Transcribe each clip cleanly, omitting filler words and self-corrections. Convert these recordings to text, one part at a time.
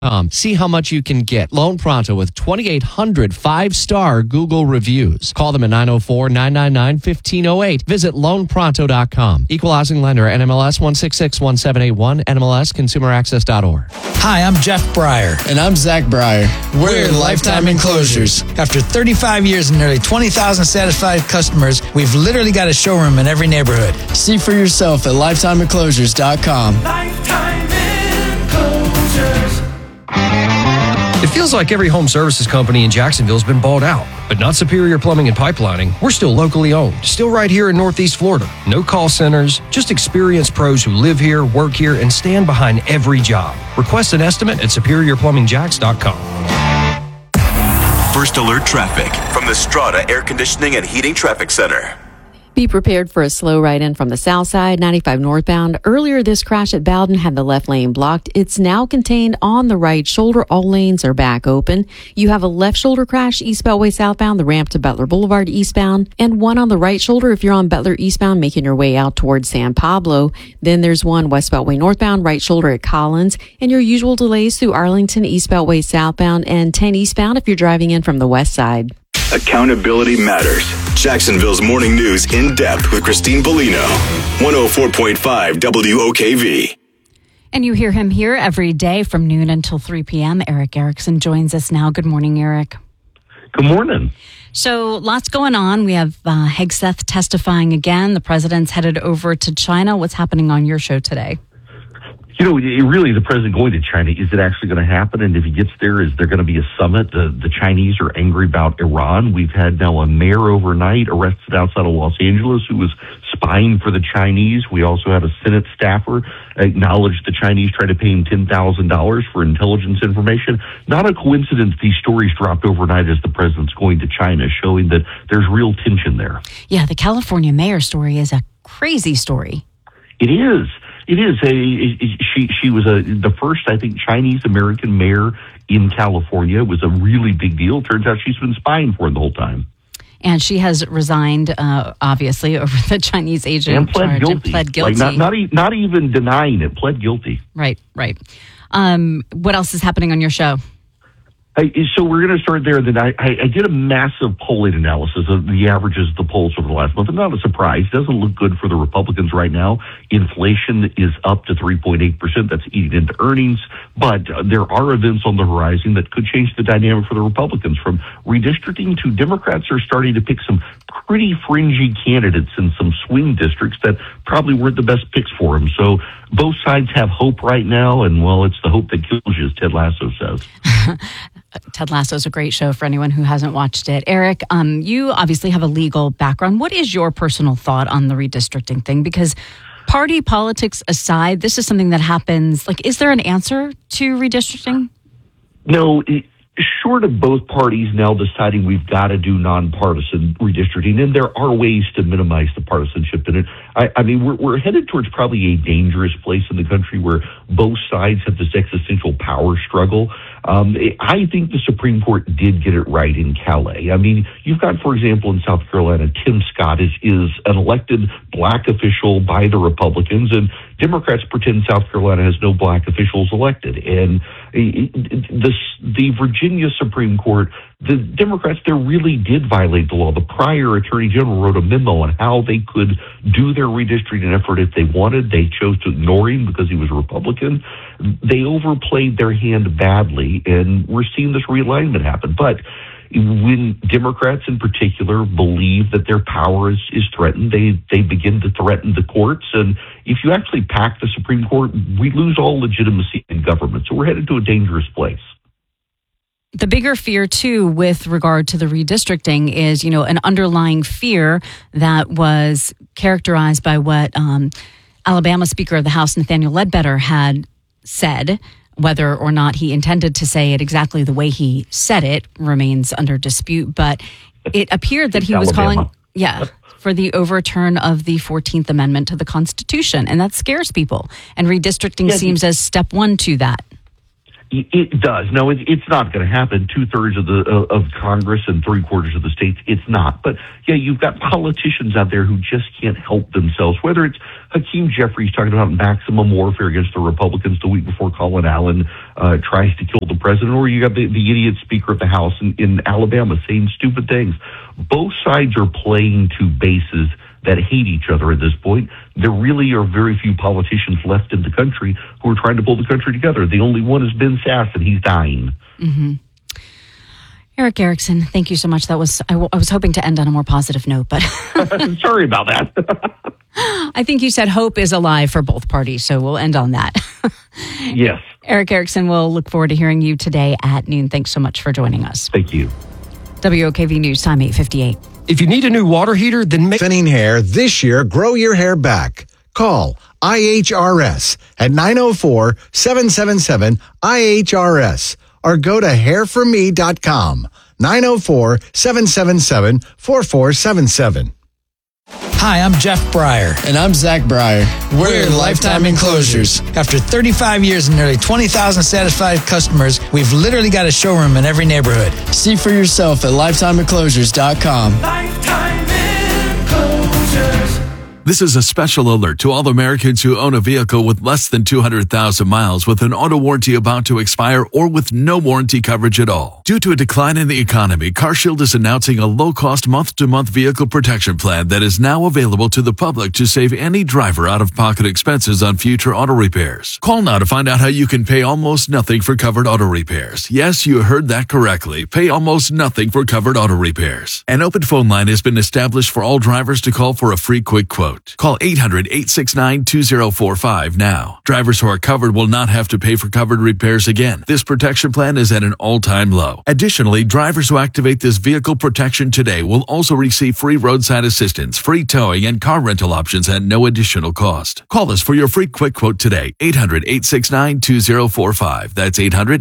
See how much you can get. Loan Pronto with 2,800 five-star Google reviews. Call them at 904-999-1508. Visit loanpronto.com. Equal housing lender, NMLS 1661781, NMLSconsumeraccess.org. Hi, I'm Jeff Breyer. And I'm Zach Breyer. We're Lifetime Enclosures. After 35 years and nearly 20,000 satisfied customers, we've literally got a showroom in every neighborhood. See for yourself at lifetimeenclosures.com. Lifetime Enclosures. It feels like every home services company in Jacksonville has been bought out, but not Superior Plumbing and Pipelining. We're still locally owned, still right here in Northeast Florida. No call centers, just experienced pros who live here, work here, and stand behind every job. Request an estimate at SuperiorPlumbingJacks.com. First alert traffic from the Strata Air Conditioning and Heating Traffic Center. Be prepared for a slow ride in from the south side, 95 northbound. Earlier, this crash at Bowden had the left lane blocked. It's now contained on the right shoulder. All lanes are back open. You have a left shoulder crash east Beltway southbound, the ramp to Butler Boulevard eastbound, and one on the right shoulder if you're on Butler eastbound making your way out towards San Pablo. Then there's one west Beltway northbound, right shoulder at Collins, and your usual delays through Arlington east Beltway southbound and 10 eastbound if you're driving in from the west side. Accountability matters. Jacksonville's Morning News in depth with Christine Bellino. 104.5 WOKV. And you hear him here every day from noon until 3 p.m. Eric Erickson joins us now. Good morning, Eric. Good morning. So lots going on. We have Hegseth testifying again. The president's headed over to China. What's happening on your show today? You know, really, the president going to China, is it actually going to happen? And if he gets there, is there going to be a summit? The Chinese are angry about Iran. We've had now a mayor overnight arrested outside of Los Angeles who was spying for the Chinese. We also had a Senate staffer acknowledge the Chinese tried to pay him $10,000 for intelligence information. Not a coincidence these stories dropped overnight as the president's going to China, showing that there's real tension there. Yeah, the California mayor story is a crazy story. It is. It is. She was the first, I think, Chinese-American mayor in California. It was a really big deal. Turns out she's been spying for him the whole time. And she has resigned, obviously, over the Chinese agent and pled charge. guilty. And pled guilty. Like not even denying it, pled guilty. Right. What else is happening on your show? So we're going to start there. Then I did a massive polling analysis of the averages of the polls over the last month. And not a surprise. It doesn't look good for the Republicans right now. Inflation is up to 3.8%. That's eating into earnings. But there are events on the horizon that could change the dynamic for the Republicans. From redistricting to Democrats are starting to pick some pretty fringy candidates in some swing districts that probably weren't the best picks for them. So both sides have hope right now. And, well, it's the hope that kills you, as Ted Lasso says. Ted Lasso is a great show for anyone who hasn't watched it. Eric, you obviously have a legal background. What is your personal thought on the redistricting thing? Because party politics aside, this is something that happens. Like, is there an answer to redistricting? No, short of both parties now deciding we've got to do nonpartisan redistricting, and there are ways to minimize the partisanship in it. I mean, we're headed towards probably a dangerous place in the country where both sides have this existential power struggle. I think the Supreme Court did get it right in Calais. I mean, you've got, for example, in South Carolina, Tim Scott is an elected black official by the Republicans, and Democrats pretend South Carolina has no black officials elected. And the Virginia Supreme Court, the Democrats there really did violate the law. The prior Attorney General wrote a memo on how they could do their redistricting effort if they wanted. They chose to ignore him because he was a Republican. They overplayed their hand badly, and we're seeing this realignment happen. But when Democrats in particular believe that their power is threatened, they begin to threaten the courts. And if you actually pack the Supreme Court, we lose all legitimacy in government. So we're headed to a dangerous place. The bigger fear, too, with regard to the redistricting is, an underlying fear that was characterized by what Alabama Speaker of the House, Nathaniel Ledbetter, had said. Whether or not he intended to say it exactly the way he said it remains under dispute, but it appeared that he was calling for the overturn of the 14th Amendment to the Constitution, and that scares people. And redistricting seems as step one to that. It does. No, it's not going to happen. 2/3 of Congress and 3/4 of the states, it's not. But yeah, you've got politicians out there who just can't help themselves. Whether it's Hakeem Jeffries talking about maximum warfare against the Republicans the week before Colin Allen tries to kill the president, or you got the idiot Speaker of the House in Alabama saying stupid things. Both sides are playing to bases that hate each other at this point. There really are very few politicians left in the country who are trying to pull the country together. The only one is Ben Sass, and he's dying. Mm-hmm. Erick Erickson, thank you so much. I was hoping to end on a more positive note, but sorry about that. I think you said hope is alive for both parties, so we'll end on that. Yes. Erick Erickson, we'll look forward to hearing you today at noon. Thanks so much for joining us. Thank you. WOKV News, time 8:58. If you need a new water heater, then make Thinning hair this year. Grow your hair back. Call IHRS at 904-777-IHRS or go to hairforme.com. 904-777-4477. Hi, I'm Jeff Breyer. And I'm Zach Breyer. We're Lifetime Enclosures. After 35 years and nearly 20,000 satisfied customers, we've literally got a showroom in every neighborhood. See for yourself at lifetimeenclosures.com. Lifetime Enclosures. This is a special alert to all Americans who own a vehicle with less than 200,000 miles with an auto warranty about to expire or with no warranty coverage at all. Due to a decline in the economy, CarShield is announcing a low-cost month-to-month vehicle protection plan that is now available to the public to save any driver out-of-pocket expenses on future auto repairs. Call now to find out how you can pay almost nothing for covered auto repairs. Yes, you heard that correctly. Pay almost nothing for covered auto repairs. An open phone line has been established for all drivers to call for a free quick quote. Call 800-869-2045 now. Drivers who are covered will not have to pay for covered repairs again. This protection plan is at an all-time low. Additionally, drivers who activate this vehicle protection today will also receive free roadside assistance, free towing, and car rental options at no additional cost. Call us for your free quick quote today. 800-869-2045. That's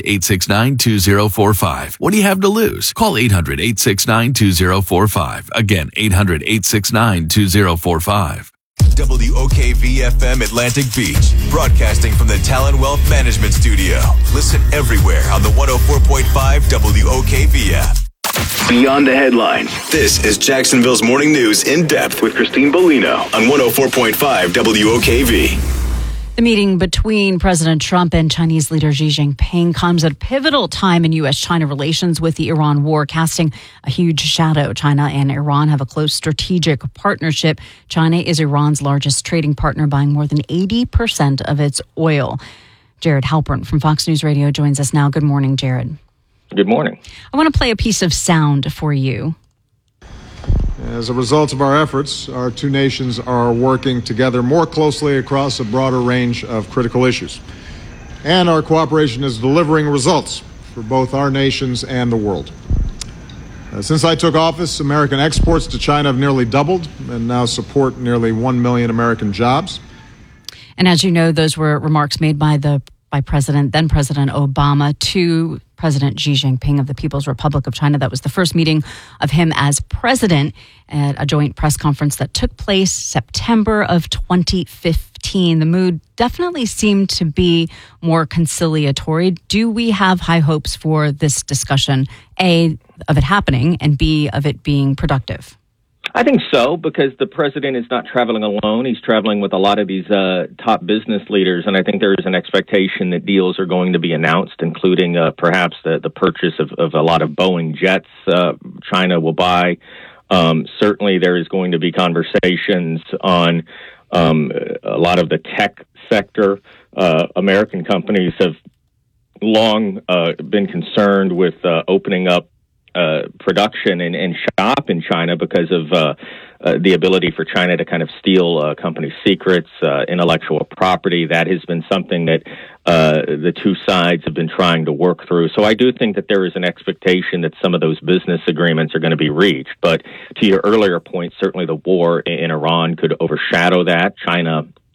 800-869-2045. What do you have to lose? Call 800-869-2045. Again, 800-869-2045. WOKV-FM Atlantic Beach, broadcasting from the Talon Wealth Management Studio. Listen everywhere on the 104.5 WOKV app. Beyond the headlines, this is Jacksonville's Morning News in Depth with Christine Bellino on 104.5 WOKV. The meeting between President Trump and Chinese leader Xi Jinping comes at a pivotal time in U.S.-China relations, with the Iran war casting a huge shadow. China and Iran have a close strategic partnership. China is Iran's largest trading partner, buying more than 80% of its oil. Jared Halpern from Fox News Radio joins us now. Good morning, Jared. Good morning. I want to play a piece of sound for you. As a result of our efforts, our two nations are working together more closely across a broader range of critical issues. And our cooperation is delivering results for both our nations and the world. Since I took office, American exports to China have nearly doubled and now support nearly 1 million American jobs. And as you know, those were remarks made by then President Obama to President Xi Jinping of the People's Republic of China. That was the first meeting of him as president at a joint press conference that took place September of 2015. The mood definitely seemed to be more conciliatory. Do we have high hopes for this discussion, A, of it happening, and B, of it being productive? I think so, because the president is not traveling alone. He's traveling with a lot of these top business leaders, and I think there is an expectation that deals are going to be announced, including perhaps the purchase of a lot of Boeing jets China will buy. Certainly there is going to be conversations on a lot of the tech sector. American companies have long been concerned with opening up production and shop in China because of the ability for China to kind of steal company secrets, intellectual property. That has been something that the two sides have been trying to work through. So I do think that there is an expectation that some of those business agreements are going to be reached. But to your earlier point, certainly the war in Iran could overshadow that. China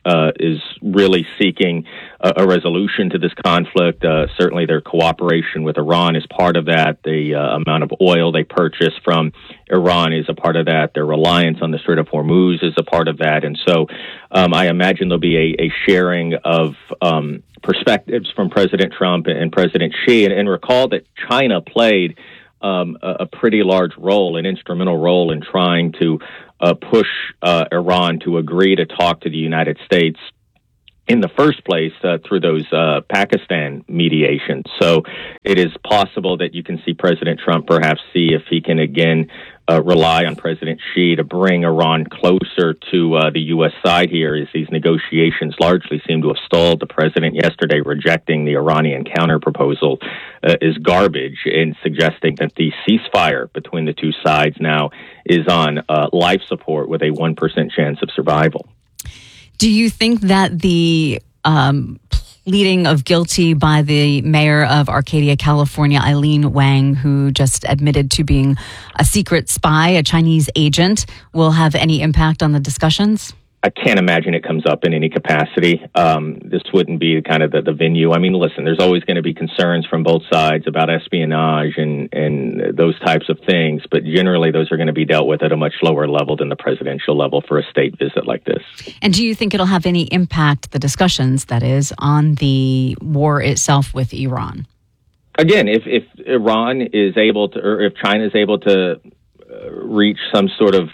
is really seeking a resolution to this conflict. Certainly their cooperation with Iran is part of that. The amount of oil they purchase from Iran is a part of that. Their reliance on the Strait of Hormuz is a part of that. And so I imagine there'll be a sharing of perspectives from President Trump and President Xi. And recall that China played a pretty large role, an instrumental role in trying to push Iran to agree to talk to the United States in the first place through those Pakistan mediations. So it is possible that you can see President Trump perhaps see if he can again rely on President Xi to bring Iran closer to the U.S. side here, as these negotiations largely seem to have stalled. The president yesterday rejecting the Iranian counterproposal is garbage, and suggesting that the ceasefire between the two sides now is on life support with a 1% chance of survival. Do you think that the pleading of guilty by the mayor of Arcadia, California, Eileen Wang, who just admitted to being a secret spy, a Chinese agent, will have any impact on the discussions? I can't imagine it comes up in any capacity. This wouldn't be kind of the venue. I mean, listen, there's always going to be concerns from both sides about espionage and those types of things, but generally those are going to be dealt with at a much lower level than the presidential level for a state visit like this. And do you think it'll have any impact, the discussions, that is, on the war itself with Iran? Again, if Iran is able to, or if China is able to reach some sort of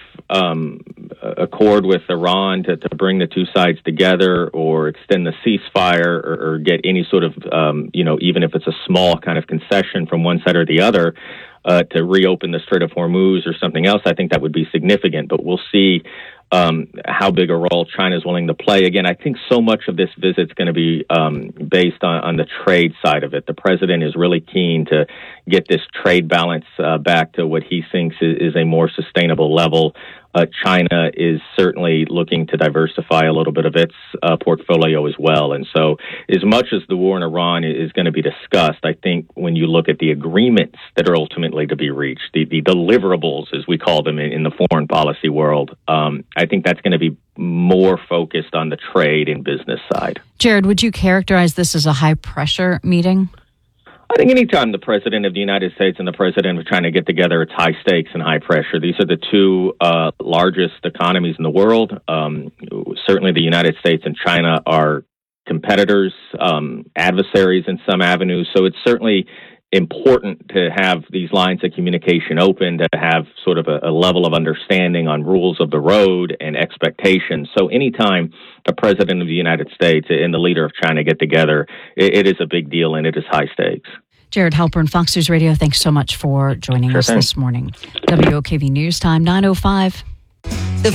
accord with Iran to bring the two sides together, or extend the ceasefire, or get any sort of, even if it's a small kind of concession from one side or the other, to reopen the Strait of Hormuz or something else, I think that would be significant. But we'll see how big a role China is willing to play. Again, I think so much of this visit is going to be based on the trade side of it. The president is really keen to get this trade balance back to what he thinks is a more sustainable level. China is certainly looking to diversify a little bit of its portfolio as well. And so as much as the war in Iran is going to be discussed, I think when you look at the agreements that are ultimately to be reached, the deliverables, as we call them in the foreign policy world, I think that's going to be more focused on the trade and business side. Jared, would you characterize this as a high-pressure meeting? I think anytime the president of the United States and the president are trying to get together, it's high stakes and high pressure. These are the two largest economies in the world. Certainly the United States and China are competitors, adversaries in some avenues. So it's certainly important to have these lines of communication open, to have sort of a level of understanding on rules of the road and expectations. So anytime a president of the United States and the leader of China get together, it is a big deal and it is high stakes. Jared Halpern, Fox News Radio, thanks so much for joining us this morning. WOKV News Time, 9:05. The